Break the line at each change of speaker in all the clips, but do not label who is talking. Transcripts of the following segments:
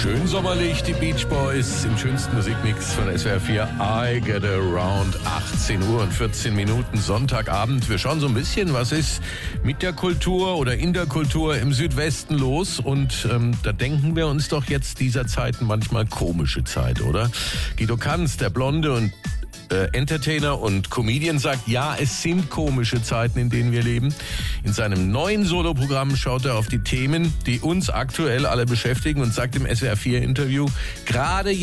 Schön sommerlich, die Beach Boys im schönsten Musikmix von SWR 4. I Get Around, 18 Uhr und 14 Minuten, Sonntagabend. Wir schauen so ein bisschen, was ist mit der Kultur oder in der Kultur im Südwesten los. Und da denken wir uns doch jetzt dieser Zeiten manchmal komische Zeit, oder? Guido Kanz, der Blonde und Entertainer und Comedian, sagt, ja, es sind komische Zeiten, in denen wir leben. In seinem neuen Soloprogramm schaut er auf die Themen, die uns aktuell alle beschäftigen und sagt im SWR 4 Interview, gerade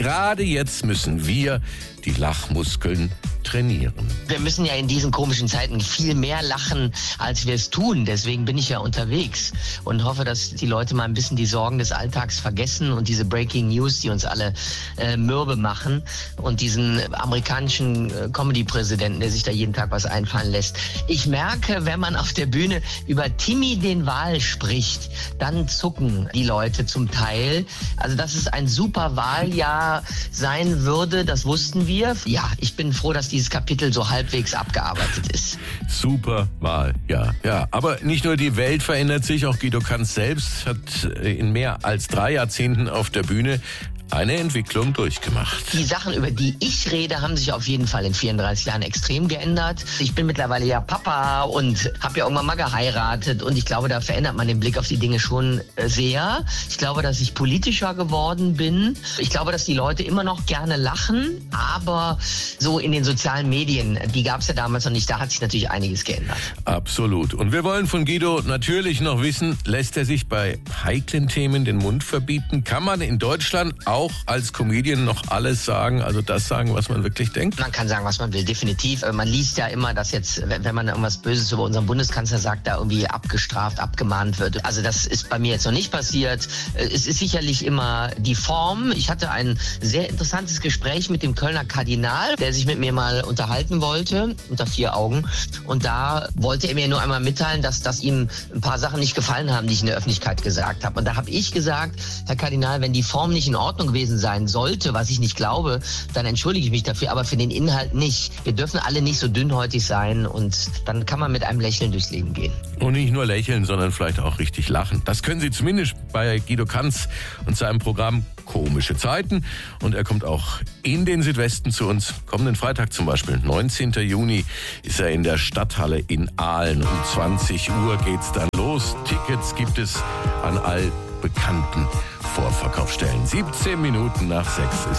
jetzt müssen wir die Lachmuskeln trainieren.
Wir müssen ja in diesen komischen Zeiten viel mehr lachen, als wir es tun. Deswegen bin ich ja unterwegs und hoffe, dass die Leute mal ein bisschen die Sorgen des Alltags vergessen und diese Breaking News, die uns alle mürbe machen, und diesen amerikanischen Comedy-Präsidenten, der sich da jeden Tag was einfallen lässt. Ich merke, wenn man auf der Bühne über Timmy den Wal spricht, dann zucken die Leute zum Teil. Also, dass es ein super Wahljahr sein würde, das wussten wir. Ja, ich bin froh, dass dieses Kapitel so halbwegs abgearbeitet ist.
Super Wahl, ja. Aber nicht nur die Welt verändert sich, auch Guido Kanz selbst hat in mehr als 3 Jahrzehnten auf der Bühne eine Entwicklung durchgemacht.
Die Sachen, über die ich rede, haben sich auf jeden Fall in 34 Jahren extrem geändert. Ich bin mittlerweile ja Papa und habe ja irgendwann mal geheiratet. Und ich glaube, da verändert man den Blick auf die Dinge schon sehr. Ich glaube, dass ich politischer geworden bin. Ich glaube, dass die Leute immer noch gerne lachen. Aber so in den sozialen Medien, die gab es ja damals noch nicht. Da hat sich natürlich einiges geändert.
Absolut. Und wir wollen von Guido natürlich noch wissen, lässt er sich bei heiklen Themen den Mund verbieten? Kann man in Deutschland auch als Comedian noch alles sagen, also das sagen, was man wirklich denkt?
Man kann sagen, was man will, definitiv. Man liest ja immer, dass jetzt, wenn man irgendwas Böses über unseren Bundeskanzler sagt, da irgendwie abgestraft, abgemahnt wird. Also das ist bei mir jetzt noch nicht passiert. Es ist sicherlich immer die Form. Ich hatte ein sehr interessantes Gespräch mit dem Kölner Kardinal, der sich mit mir mal unterhalten wollte, unter 4 Augen. Und da wollte er mir nur einmal mitteilen, dass ihm ein paar Sachen nicht gefallen haben, die ich in der Öffentlichkeit gesagt habe. Und da habe ich gesagt, Herr Kardinal, wenn die Form nicht in Ordnung gewesen sein sollte, was ich nicht glaube, dann entschuldige ich mich dafür, aber für den Inhalt nicht. Wir dürfen alle nicht so dünnhäutig sein und dann kann man mit einem Lächeln durchs Leben gehen.
Und nicht nur lächeln, sondern vielleicht auch richtig lachen. Das können Sie zumindest bei Guido Kanz und seinem Programm Komische Zeiten. Und er kommt auch in den Südwesten zu uns. Kommenden Freitag zum Beispiel, 19. Juni, ist er in der Stadthalle in Aalen. Um 20 Uhr geht's dann los. Tickets gibt es an all bekannten Vorverkaufsstellen. 17 Minuten nach 6 ist